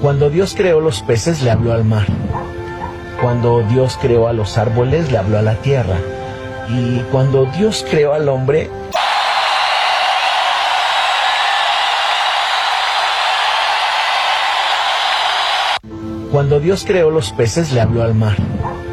Cuando Dios creó los peces, le habló al mar. Cuando Dios creó a los árboles, le habló a la tierra. Y cuando Dios creó al hombre, cuando Dios creó los peces, le habló al mar.